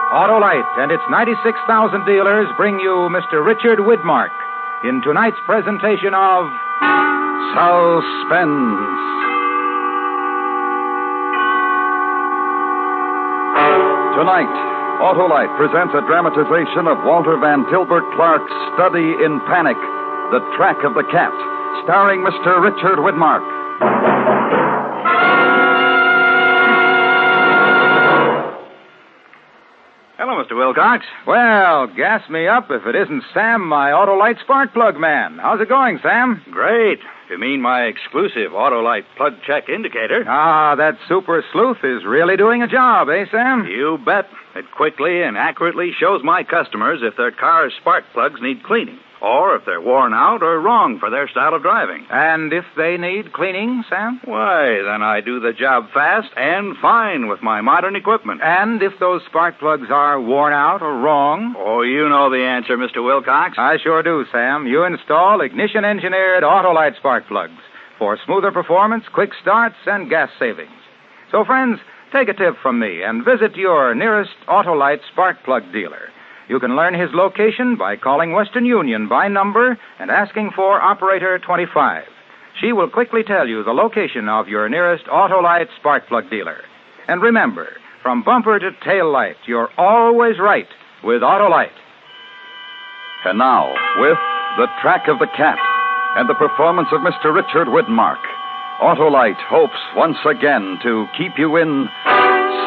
Autolite and its 96,000 dealers bring you Mr. Richard Widmark in tonight's presentation of Suspense. Tonight, Autolite presents a dramatization of Walter Van Tilburg Clark's Study in Panic, The Track of the Cat, starring Mr. Richard Widmark. Hello, Mr. Wilcox. Well, gas me up if it isn't Sam, my Autolite spark plug man. How's it going, Sam? Great. You mean my exclusive Autolite plug check indicator? Ah, that super sleuth is really doing a job, eh, Sam? You bet. It quickly and accurately shows my customers if their car's spark plugs need cleaning, or if they're worn out or wrong for their style of driving. And if they need cleaning, Sam? Why, then I do the job fast and fine with my modern equipment. And if those spark plugs are worn out or wrong? Oh, you know the answer, Mr. Wilcox. I sure do, Sam. You install ignition-engineered Autolite spark plugs for smoother performance, quick starts, and gas savings. So, friends, take a tip from me and visit your nearest Autolite spark plug dealer. You can learn his location by calling Western Union by number and asking for Operator 25. She will quickly tell you the location of your nearest Autolite spark plug dealer. And remember, from bumper to tail light, you're always right with Autolite. And now, with The Track of the Cat and the performance of Mr. Richard Widmark, Autolite hopes once again to keep you in